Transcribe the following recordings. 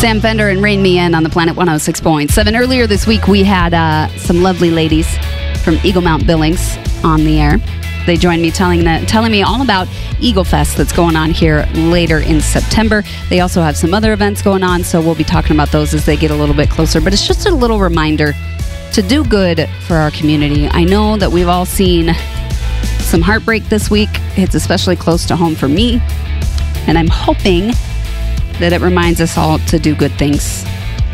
Sam Fender and Rain Me In on the Planet 106.7. Earlier this week, we had some lovely ladies from Eagle Mount Billings on the air. They joined me telling me all about Eagle Fest that's going on here later in September. They also have some other events going on, so we'll be talking about those as they get a little bit closer. But it's just a little reminder to do good for our community. I know that we've all seen some heartbreak this week. It's especially close to home for me. And I'm hoping that it reminds us all to do good things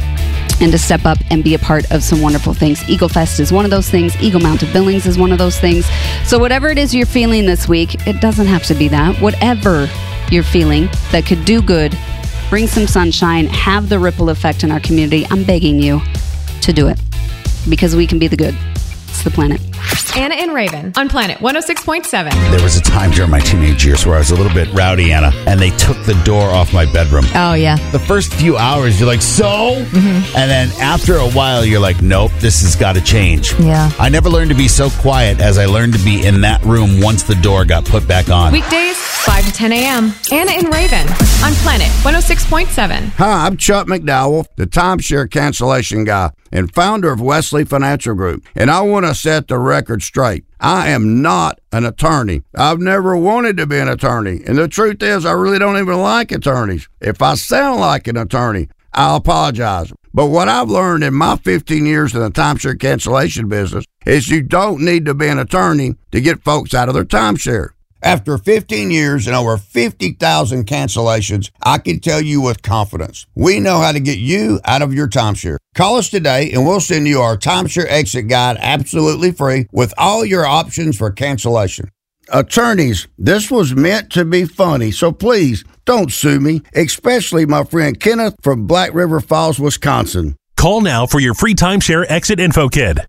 and to step up and be a part of some wonderful things. Eagle Fest is one of those things. Eagle Mount Billings is one of those things. So whatever it is you're feeling this week, it doesn't have to be that. Whatever you're feeling that could do good, bring some sunshine, have the ripple effect in our community, I'm begging you to do it because we can be the good. It's the Planet. Anna and Raven on Planet 106.7. There was a time during my teenage years where I was a little bit rowdy, Anna, and they took the door off my bedroom. Oh, yeah. The first few hours, you're like, so? Mm-hmm. And then after a while, you're like, nope, this has got to change. Yeah. I never learned to be so quiet as I learned to be in that room once the door got put back on. Weekdays, 5 to 10 a.m. Anna and Raven on Planet 106.7. Hi, I'm Chuck McDowell, the timeshare cancellation guy and founder of Wesley Financial Group. And I want to set the record straight. I am not an attorney. I've never wanted to be an attorney. And the truth is, I really don't even like attorneys. If I sound like an attorney, I'll apologize. But what I've learned in my 15 years in the timeshare cancellation business is you don't need to be an attorney to get folks out of their timeshare. After 15 years and over 50,000 cancellations, I can tell you with confidence, we know how to get you out of your timeshare. Call us today and we'll send you our timeshare exit guide absolutely free with all your options for cancellation. Attorneys, this was meant to be funny, so please don't sue me, especially my friend Kenneth from Black River Falls, Wisconsin. Call now for your free timeshare exit info kit.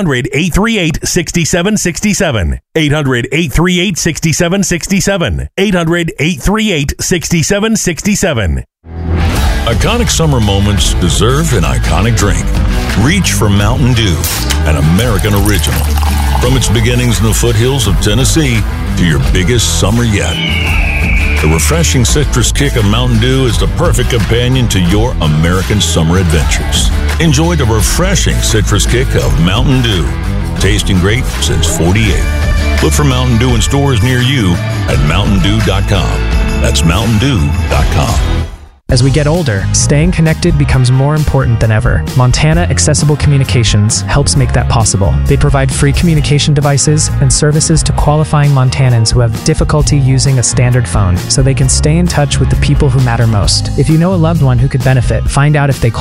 800-838-6767. 800-838-6767. 800-838-6767. Iconic summer moments deserve an iconic drink. Reach for Mountain Dew, an American original. From its beginnings in the foothills of Tennessee to your biggest summer yet. The refreshing citrus kick of Mountain Dew is the perfect companion to your American summer adventures. Enjoy the refreshing citrus kick of Mountain Dew. Tasting great since 48. Look for Mountain Dew in stores near you at mountaindew.com. That's mountaindew.com. As we get older, staying connected becomes more important than ever. Montana Accessible Communications helps make that possible. They provide free communication devices and services to qualifying Montanans who have difficulty using a standard phone, so they can stay in touch with the people who matter most. If you know a loved one who could benefit, find out if they